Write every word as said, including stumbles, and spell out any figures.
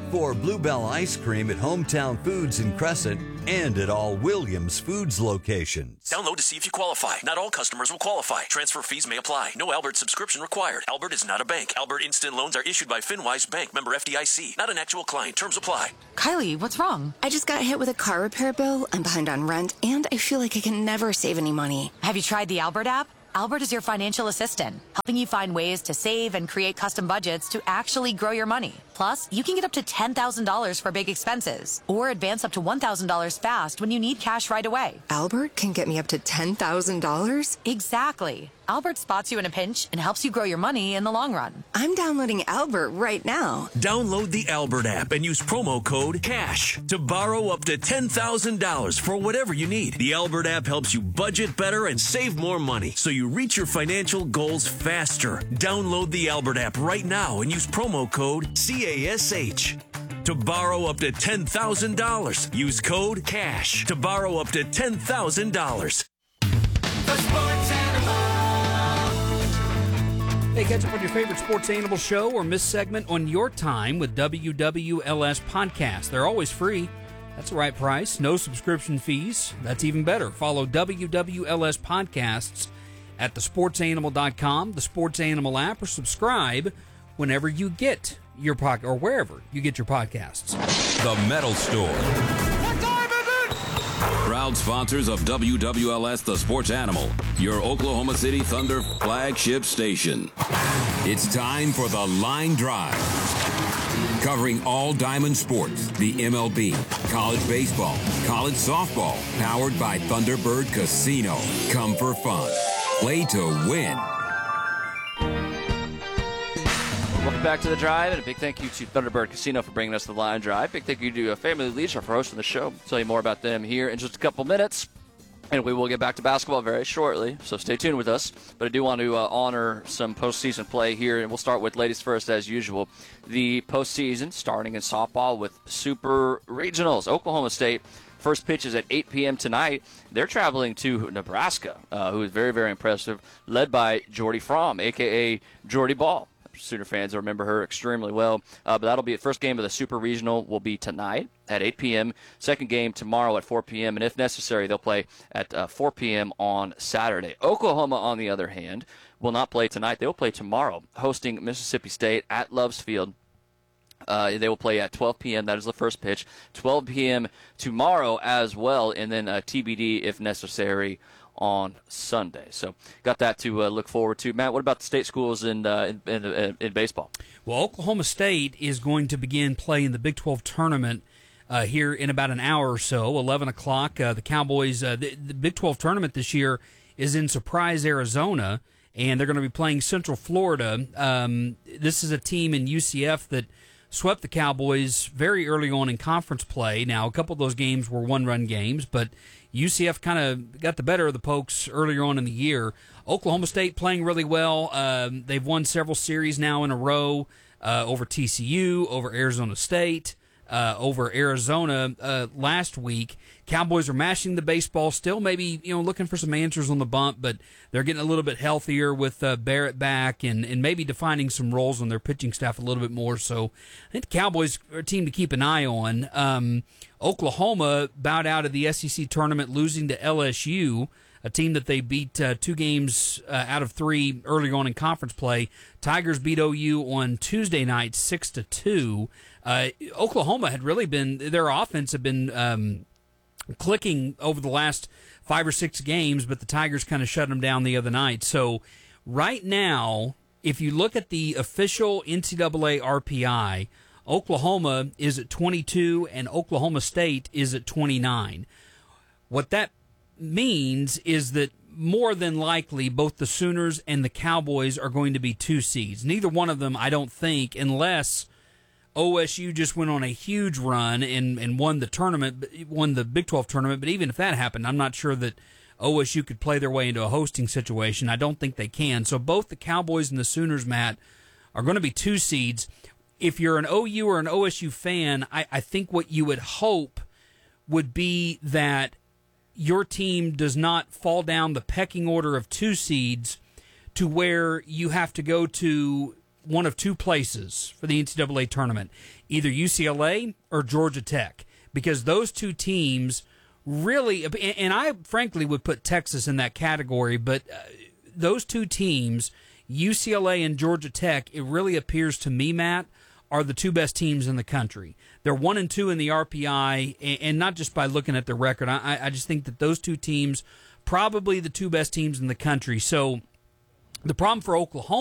for Bluebell Ice Cream at Hometown Foods in Crescent and at all Williams Foods locations. Download to see if you qualify. Not all customers will qualify. Transfer fees may apply. No Albert subscription required. Albert is not a bank. Albert Instant Loans are issued by FinWise Bank, member F D I C. Not an actual client. Terms apply. Kylie, what's wrong? I just got hit with a car repair bill. I'm behind on rent, and I feel like I can never save any money. Have you tried the Albert app? Albert is your financial assistant, helping you find ways to save and create custom budgets to actually grow your money. Plus, you can get up to ten thousand dollars for big expenses or advance up to one thousand dollars fast when you need cash right away. Albert can get me up to ten thousand dollars? Exactly. Albert spots you in a pinch and helps you grow your money in the long run. I'm downloading Albert right now. Download the Albert app and use promo code CASH to borrow up to ten thousand dollars for whatever you need. The Albert app helps you budget better and save more money so you reach your financial goals faster. Download the Albert app right now and use promo code CASH to borrow up to ten thousand dollars. Use code CASH to borrow up to ten thousand dollars. The Sports Animal. Hey, catch up on your favorite Sports Animal show or miss segment on your time with W W L S Podcasts. They're always free. That's the right price. No subscription fees. That's even better. Follow W W L S Podcasts at the sports animal dot com, the Sports Animal app, or subscribe whenever you get your podcast, or wherever you get your podcasts. The Metal Store. What time is it? Proud sponsors of W W L S The Sports Animal, your Oklahoma City Thunder flagship station. It's time for the Line Drive. Covering all Diamond sports, the M L B, college baseball, college softball, powered by Thunderbird Casino. Come for fun. Play to win. Welcome back to The Drive, and a big thank you to Thunderbird Casino for bringing us the Line Drive. Big thank you to Family Leisure for hosting the show. I'll tell you more about them here in just a couple minutes. And we will get back to basketball very shortly, so stay tuned with us. But I do want to uh, honor some postseason play here, and we'll start with ladies first as usual. The postseason starting in softball with Super Regionals. Oklahoma State, first pitch is at eight p.m. tonight. They're traveling to Nebraska, uh, who is very, very impressive, led by Jordy Fromm, a k a. Jordy Ball. Sooner fans remember her extremely well. Uh, but that'll be the first game of the Super Regional will be tonight at eight p.m. Second game tomorrow at four p.m. And if necessary, they'll play at uh, four p.m. on Saturday. Oklahoma, on the other hand, will not play tonight. They'll play tomorrow, hosting Mississippi State at Loves Field. Uh, they will play at twelve p.m. That is the first pitch. twelve p.m. tomorrow as well, and then uh, T B D if necessary on Sunday. So got that to uh, look forward to. Matt, what about the state schools in, uh, in, in, in baseball? Well, Oklahoma State is going to begin play in the Big twelve tournament uh, here in about an hour or so, eleven o'clock. Uh, the Cowboys, uh, the, the Big twelve tournament this year is in Surprise, Arizona, and they're going to be playing Central Florida. Um, this is a team in U C F that swept the Cowboys very early on in conference play. Now, a couple of those games were one-run games, but U C F kind of got the better of the Pokes earlier on in the year. Oklahoma State playing really well. Um, they've won several series now in a row uh, over T C U, over Arizona State, uh, over Arizona uh, last week. Cowboys are mashing the baseball still, maybe you know looking for some answers on the bump, but they're getting a little bit healthier with uh, Barrett back and, and maybe defining some roles on their pitching staff a little bit more. So I think the Cowboys are a team to keep an eye on. Um, Oklahoma bowed out of the S E C tournament, losing to L S U, a team that they beat uh, two games uh, out of three early on in conference play. Tigers beat O U on Tuesday night, six to two. Uh, Oklahoma had really been their offense had been um, clicking over the last five or six games, but the Tigers kind of shut them down the other night. So right now, if you look at the official N C double A R P I, Oklahoma is at twenty-two and Oklahoma State is at twenty-nine. What that means is that more than likely both the Sooners and the Cowboys are going to be two seeds. Neither one of them, I don't think, unless O S U just went on a huge run and, and won the tournament, won the Big twelve tournament. But even if that happened, I'm not sure that O S U could play their way into a hosting situation. I don't think they can. So both the Cowboys and the Sooners, Matt, are going to be two seeds. If you're an O U or an O S U fan, I, I think what you would hope would be that your team does not fall down the pecking order of two seeds to where you have to go to one of two places for the N C double A tournament, either U C L A or Georgia Tech, because those two teams really, and I frankly would put Texas in that category, but uh, those two teams, U C L A and Georgia Tech, it really appears to me, Matt, are the two best teams in the country. They're one and two in the R P I, and not just by looking at their record. I, I just think that those two teams, probably the two best teams in the country. So the problem for Oklahoma